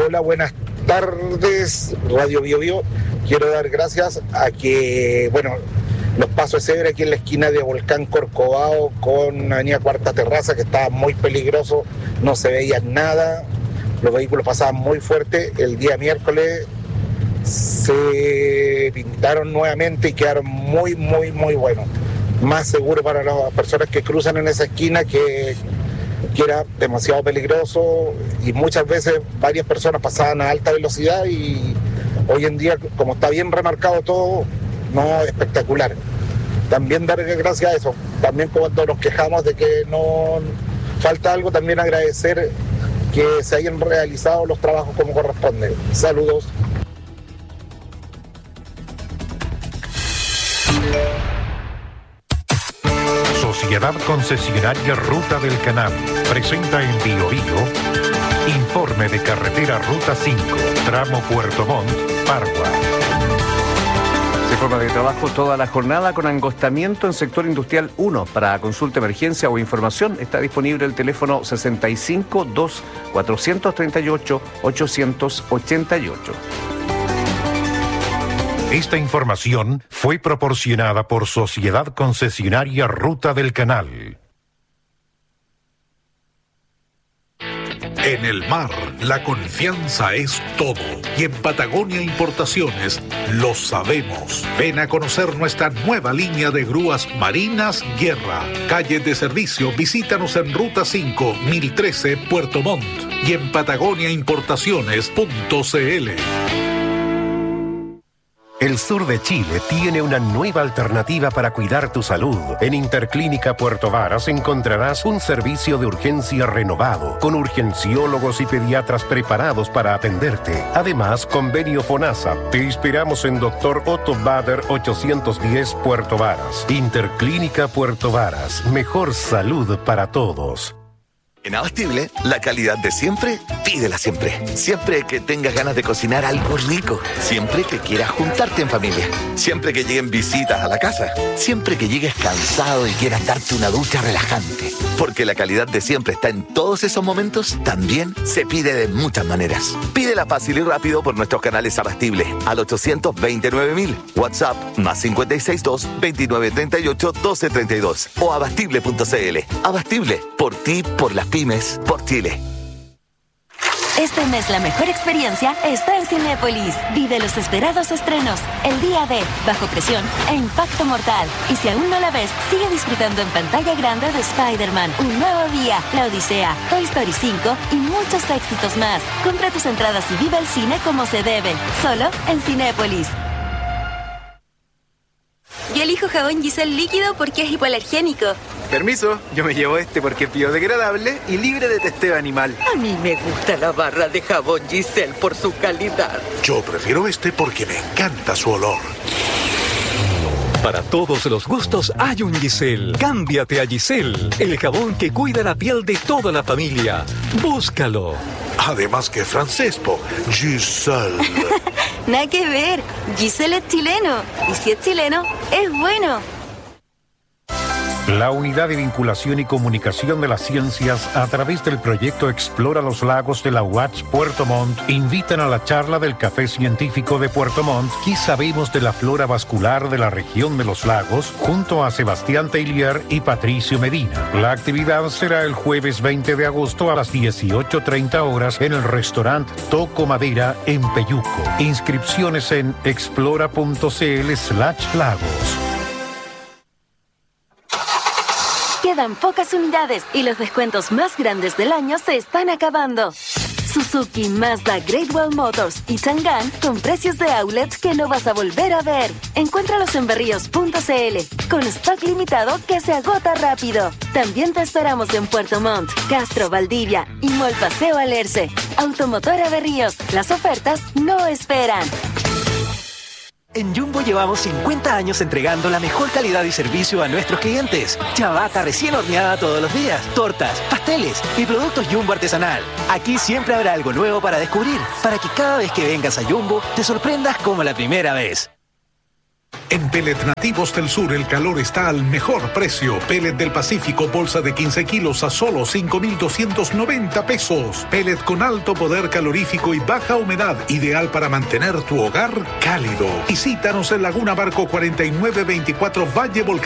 Hola, buenas tardes, Radio Bio Bio. Quiero dar gracias a que, los pasos de cebra aquí en la esquina de Volcán Corcovado con Avenida Cuarta Terraza, que estaba muy peligroso, no se veía nada, los vehículos pasaban muy fuerte. El día miércoles se pintaron nuevamente y quedaron muy buenos. Más seguro para las personas que cruzan en esa esquina, que era demasiado peligroso, y muchas veces varias personas pasaban a alta velocidad, y hoy en día, como está bien remarcado todo, no, espectacular. También dar gracias a eso. También cuando nos quejamos de que no falta algo, también agradecer que se hayan realizado los trabajos como corresponde. Saludos. Sociedad Concesionaria Ruta del Canal presenta en Bio Bio informe de carretera Ruta 5, tramo Puerto Montt, Pargua. Se forma de trabajo toda la jornada con angostamiento en sector industrial 1. Para consulta, emergencia o información está disponible el teléfono 65 2 438 888. Esta información fue proporcionada por Sociedad Concesionaria Ruta del Canal. En el mar, la confianza es todo. Y en Patagonia Importaciones lo sabemos. Ven a conocer nuestra nueva línea de grúas marinas Guerra. Calle de servicio, visítanos en Ruta 5, 1013, Puerto Montt. Y en patagoniaimportaciones.cl. El sur de Chile tiene una nueva alternativa para cuidar tu salud. En Interclínica Puerto Varas encontrarás un servicio de urgencia renovado, con urgenciólogos y pediatras preparados para atenderte. Además, convenio FONASA. Te esperamos en Dr. Otto Bader 810 Puerto Varas. Interclínica Puerto Varas. Mejor salud para todos. En Abastible, la calidad de siempre, pídela siempre. Siempre que tengas ganas de cocinar algo rico. Siempre que quieras juntarte en familia. Siempre que lleguen visitas a la casa. Siempre que llegues cansado y quieras darte una ducha relajante. Porque la calidad de siempre está en todos esos momentos, también se pide de muchas maneras. Pídela fácil y rápido por nuestros canales Abastible al 829.000. WhatsApp más 562 2938 1232 o abastible.cl. Abastible, por ti, por las pymes, por Chile. Este mes la mejor experiencia está en Cinépolis. Vive los esperados estrenos, El Día de, Bajo Presión e Impacto Mortal. Y si aún no la ves, sigue disfrutando en pantalla grande de Spider-Man, Un Nuevo Día, La Odisea, Toy Story 5 y muchos éxitos más. Compra tus entradas y vive el cine como se debe, solo en Cinépolis. Yo elijo jabón Giselle líquido porque es hipoalergénico. Permiso, yo me llevo este porque es biodegradable y libre de testeo animal. A mí me gusta la barra de jabón Giselle por su calidad. Yo prefiero este porque me encanta su olor. Para todos los gustos hay un Giselle. Cámbiate a Giselle, el jabón que cuida la piel de toda la familia. Búscalo. Además que francés, po. Giselle. Nada que ver. Giselle es chileno. Y si es chileno, es bueno. La Unidad de Vinculación y Comunicación de las Ciencias, a través del proyecto Explora los Lagos de la UACH Puerto Montt, invitan a la charla del Café Científico de Puerto Montt, ¿Qué sabemos de la flora vascular de la región de los lagos?, junto a Sebastián Tailier y Patricio Medina. La actividad será el jueves 20 de agosto a las 18:30 horas en el restaurante Toco Madera en Peyuco. Inscripciones en explora.cl/lagos. Quedan pocas unidades y los descuentos más grandes del año se están acabando. Suzuki, Mazda, Great Wall Motors y Chang'an con precios de outlet que no vas a volver a ver. Encuéntralos en berríos.cl con stock limitado que se agota rápido. También te esperamos en Puerto Montt, Castro, Valdivia y Mall Paseo Alerce. Automotora Berríos, las ofertas no esperan. En Jumbo llevamos 50 años entregando la mejor calidad y servicio a nuestros clientes. Chabata recién horneada todos los días, tortas, pasteles y productos Jumbo artesanal. Aquí siempre habrá algo nuevo para descubrir, para que cada vez que vengas a Jumbo te sorprendas como la primera vez. En Pellet Nativos del Sur el calor está al mejor precio. Pellet del Pacífico, bolsa de 15 kilos a solo 5,290 pesos. Pellet con alto poder calorífico y baja humedad, ideal para mantener tu hogar cálido. Visítanos en Laguna Barco 4924 Valle Volcán.